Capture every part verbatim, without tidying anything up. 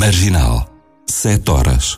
Marginal, sete horas.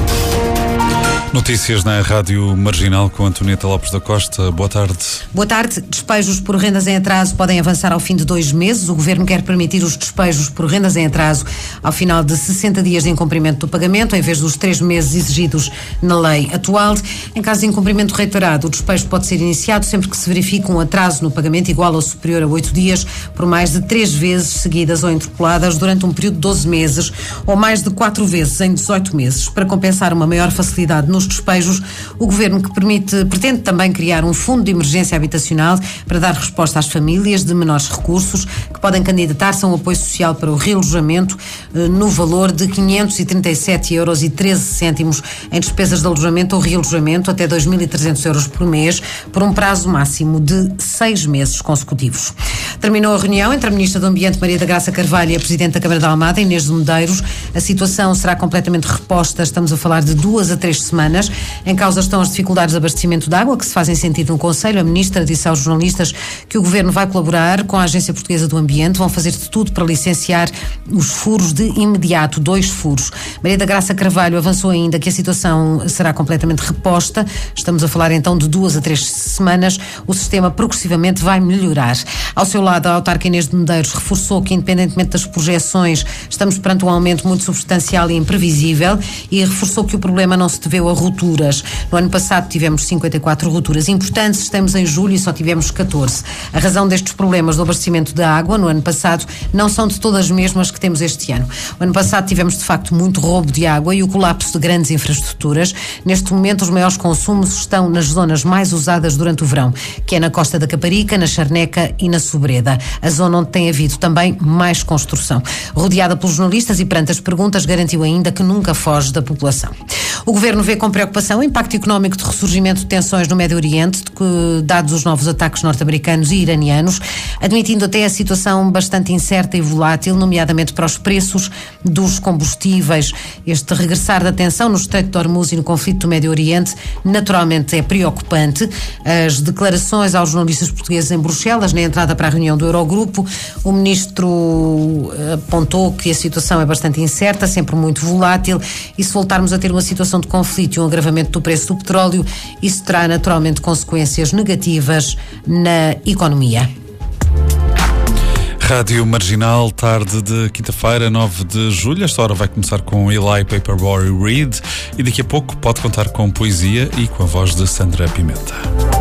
Notícias na Rádio Marginal com Antonieta Lopes da Costa. Boa tarde. Boa tarde. Despejos por rendas em atraso podem avançar ao fim de dois meses. O Governo quer permitir os despejos por rendas em atraso ao final de sessenta dias de incumprimento do pagamento, em vez dos três meses exigidos na lei atual. Em caso de incumprimento reiterado, o despejo pode ser iniciado sempre que se verifique um atraso no pagamento igual ou superior a oito dias, por mais de três vezes seguidas ou interpoladas durante um período de doze meses, ou mais de quatro vezes em dezoito meses. Para compensar uma maior facilidade nos despejos, o Governo que permite, pretende também criar um fundo de emergência habitacional para dar resposta às famílias de menores recursos que podem candidatar-se a um apoio social para o realojamento eh, no valor de quinhentos e trinta e sete euros e treze cêntimos em despesas de alojamento ou realojamento até dois mil e trezentos euros por mês, por um prazo máximo de seis meses consecutivos. Terminou a reunião entre a Ministra do Ambiente, Maria da Graça Carvalho, e a Presidente da Câmara de Almada, Inês de Medeiros. A situação será completamente reposta, estamos a falar de duas a três semanas. Em causa estão as dificuldades de abastecimento de água que se fazem sentir no Conselho. A Ministra disse aos jornalistas que o Governo vai colaborar com a Agência Portuguesa do Ambiente, vão fazer de tudo para licenciar os furos de imediato, dois furos. Maria da Graça Carvalho avançou ainda que a situação será completamente reposta. Estamos a falar então de duas a três semanas. O sistema progressivamente vai melhorar. Ao seu lado, a autarca Inês de Medeiros reforçou que, independentemente das projeções, estamos perante um aumento muito substancial e imprevisível, e reforçou que o problema não se deveu a rupturas. No ano passado tivemos cinquenta e quatro rupturas importantes, estamos em julho e só tivemos catorze. A razão destes problemas do abastecimento de água no ano passado não são de todas as mesmas que temos este ano. O ano passado tivemos de facto muito roubo de água e o colapso de grandes infraestruturas. Neste momento os maiores consumos estão nas zonas mais usadas durante o verão, que é na Costa da Caparica, na Charneca e na Sobreda, a zona onde tem havido também mais construção. Rodeada pelos jornalistas e perante as perguntas, garantiu ainda que nunca foge da população. O Governo vê com preocupação o impacto económico de ressurgimento de tensões no Médio Oriente, dados os novos ataques norte-americanos e iranianos, admitindo até a situação bastante incerta e volátil, nomeadamente para os preços dos combustíveis. Este regressar da tensão no Estreito de Hormuz e no conflito do Médio Oriente naturalmente é preocupante. As declarações aos jornalistas portugueses em Bruxelas, na entrada para a reunião do Eurogrupo, o ministro apontou que a situação é bastante incerta, sempre muito volátil, e se voltarmos a ter uma situação de conflito e um agravamento do preço do petróleo, isso terá naturalmente consequências negativas na economia. Rádio Marginal, tarde de quinta-feira, nove de julho. Esta hora vai começar com Eli Paperboy Read e daqui a pouco pode contar com poesia e com a voz de Sandra Pimenta.